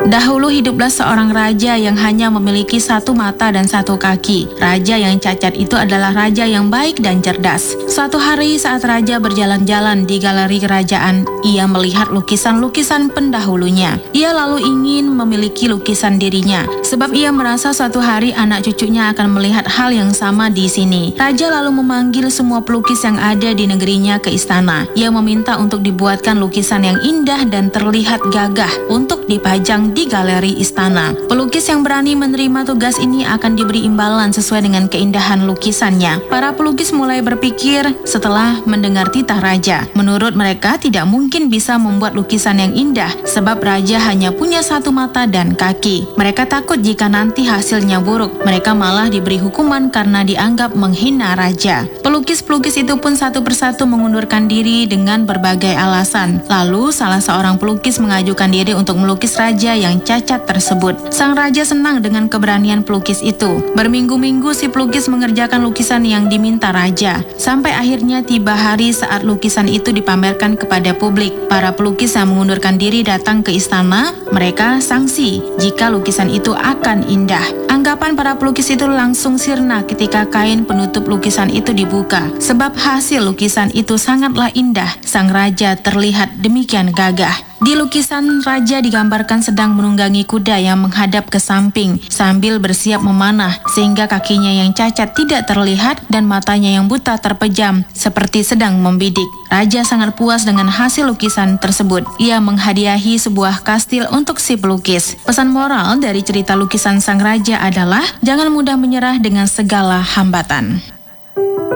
Dahulu hiduplah seorang raja yang hanya memiliki satu mata dan satu kaki. Raja yang cacat itu adalah raja yang baik dan cerdas. Suatu hari saat raja berjalan-jalan di galeri kerajaan, ia melihat lukisan-lukisan pendahulunya. Ia lalu ingin memiliki lukisan dirinya, sebab ia merasa suatu hari anak cucunya akan melihat hal yang sama di sini. Raja lalu memanggil semua pelukis yang ada di negerinya ke istana. Ia meminta untuk dibuatkan lukisan yang indah dan terlihat gagah untuk dipajang di galeri istana. Pelukis yang berani menerima tugas ini akan diberi imbalan sesuai dengan keindahan lukisannya. Para pelukis mulai berpikir setelah mendengar titah raja. Menurut mereka tidak mungkin bisa membuat lukisan yang indah sebab raja hanya punya satu mata dan kaki. Mereka takut jika nanti hasilnya buruk. Mereka malah diberi hukuman karena dianggap menghina raja. Pelukis-pelukis itu pun satu persatu mengundurkan diri dengan berbagai alasan. Lalu salah seorang pelukis mengajukan diri untuk melukis raja yang cacat tersebut. Sang raja senang dengan keberanian pelukis itu. Berminggu-minggu si pelukis mengerjakan lukisan yang diminta raja. Sampai akhirnya tiba hari saat lukisan itu dipamerkan kepada publik. Para pelukis yang mengundurkan diri datang ke istana. Mereka sangsi jika lukisan itu akan indah. Anggapan para pelukis itu langsung sirna ketika kain penutup lukisan itu dibuka. Sebab hasil lukisan itu sangatlah indah. Sang raja terlihat demikian gagah. Di lukisan, raja digambarkan sedang menunggangi kuda yang menghadap ke samping sambil bersiap memanah sehingga kakinya yang cacat tidak terlihat dan matanya yang buta terpejam seperti sedang membidik. Raja sangat puas dengan hasil lukisan tersebut. Ia menghadiahi sebuah kastil untuk si pelukis. Pesan moral dari cerita lukisan sang raja adalah jangan mudah menyerah dengan segala hambatan.